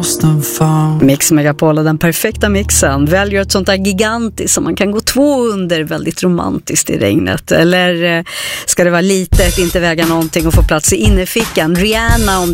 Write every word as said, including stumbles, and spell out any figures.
lost and found. Mix Megapol och den perfekta mixen. Väljer ett sånt där gigantiskt som man kan gå två under, väldigt romantiskt i regnet. Eller ska det vara litet, inte väga någonting och få plats i innerfickan. Rihanna om